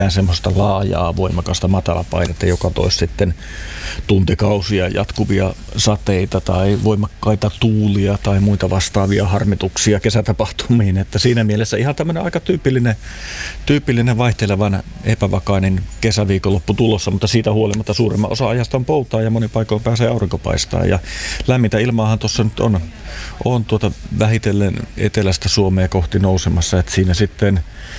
semmoista laajaa, voimakasta matalapainetta, joka toisi sitten tuntikausia jatkuvia sateita tai voimakkaita tuulia tai muita vastaavia harmituksia kesätapahtumiin. Että siinä mielessä ihan tämmöinen aika tyypillinen vaihtelevan epävakainen kesäviikonloppu tulossa, mutta siitä huolimatta suurimman osa ajasta on poutaa ja monin paikoin pääsee aurinko paistaa. Ja lämmintä ilmaahan tuossa nyt on vähitellen etelästä Suomea kohti nousemassa, että siinä sitten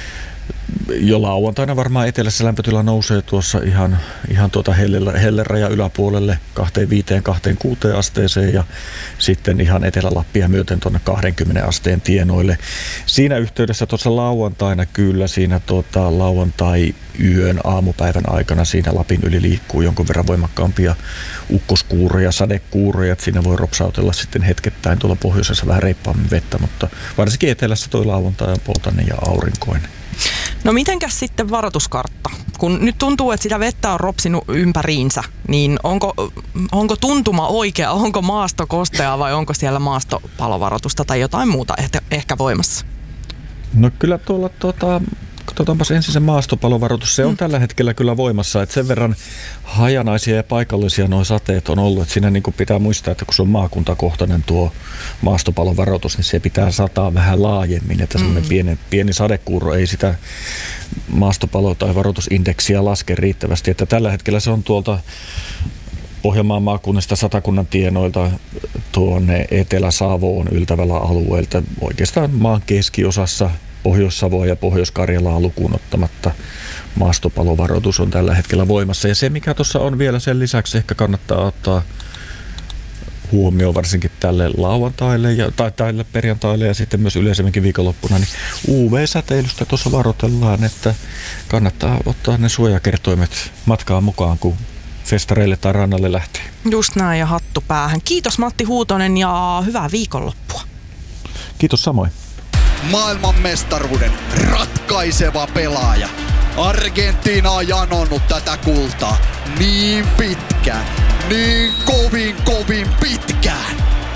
jo lauantaina varmaan etelässä lämpötila nousee tuossa ihan hellerajan yläpuolelle 25-26 asteeseen ja sitten ihan Etelä-Lappia myöten tuonne 20 asteen tienoille. Siinä yhteydessä tuossa lauantaina kyllä siinä lauantai-yön aamupäivän aikana siinä Lapin yli liikkuu jonkun verran voimakkaampia ukkoskuuroja, sadekuuroja, että siinä voi ropsautella sitten hetkettäin tuolla pohjoisessa vähän reippaammin vettä, mutta varsinkin etelässä tuo lauantai on poutainen ja aurinkoinen. No mitenkäs sitten varoituskartta? Kun nyt tuntuu, että sitä vettä on ropsinut ympäriinsä, niin onko tuntuma oikea? Onko maasto kostea vai onko siellä maastopalovaroitusta tai jotain muuta ehkä voimassa? No kyllä tuolla katsotaanpas ensin se maastopalovaroitus. Se on tällä hetkellä kyllä voimassa, että sen verran hajanaisia ja paikallisia nuo sateet on ollut, että siinä niin kuin pitää muistaa, että kun se on maakuntakohtainen tuo maastopalovaroitus, niin se pitää sataa vähän laajemmin, että semmoinen pieni sadekuuro ei sitä maastopalo- tai varoitusindeksiä laske riittävästi, että tällä hetkellä se on tuolta Pohjanmaan maakunnista Satakunnan tienoilta tuonne Etelä-Savoon yltävällä alueelta, oikeastaan maan keskiosassa Pohjois-Savoa ja Pohjois-Karjalaa lukuun ottamatta maastopalovaroitus on tällä hetkellä voimassa. Ja se, mikä tuossa on vielä sen lisäksi, ehkä kannattaa ottaa huomioon varsinkin tälle lauantaille tai tälle perjantaille ja sitten myös yleisemminkin viikonloppuna, niin UV-säteilystä tuossa varoitellaan, että kannattaa ottaa ne suojakertoimet matkaan mukaan, kun festareille tai rannalle lähtee. Just näin ja hattu päähän. Kiitos Matti Huutonen ja hyvää viikonloppua. Kiitos samoin. Maailmanmestaruuden ratkaiseva pelaaja. Argentiina on janonnut tätä kultaa niin pitkään, niin kovin pitkään.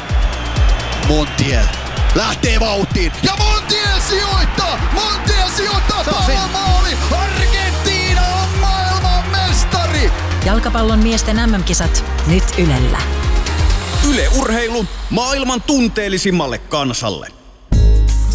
Montiel lähtee vauhtiin ja Montiel sijoittaa palomaali. Argentiina on maailmanmestari. Jalkapallon miesten MM-kisat nyt Ylellä. Yle Urheilu maailman tunteellisimmalle kansalle.